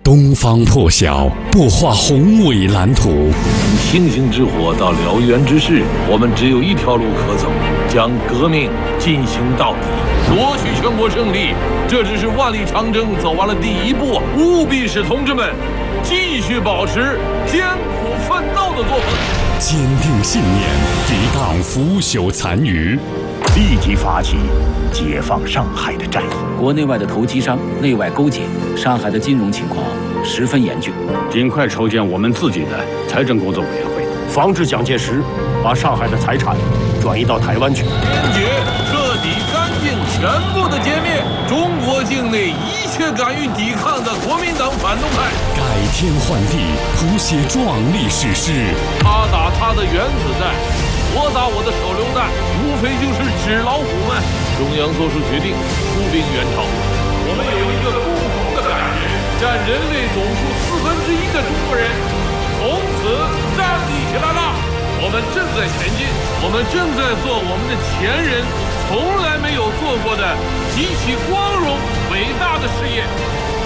东方破晓，擘画宏伟蓝图。 从星星之火到燎原之势，我们只有一条路可走，将革命进行到底，夺取全国胜利。这只是万里长征走完了第一步，务必使同志们继续保持艰苦奋斗的作风， 坚定信念，抵挡腐朽残余， 立即发起解放上海的战役。 国内外的投机商内外勾结，上海的金融情况十分严峻。 尽快筹建我们自己的财政工作委员会， 防止蒋介石把上海的财产转移到台湾去。 坚决、彻底、干净、全部的歼灭中国境内一切敢于抵抗的国民党反动派， 改天换地，谱写壮丽史诗。 他打他的原子弹，我打我的手榴弹，无非就是纸老虎们。中央做出决定，出兵援朝。我们有一个共同的感觉，占人类总数1/4的中国人从此站立起来了。我们正在前进，我们正在做我们的前人从来没有做过的极其光荣伟大的事业。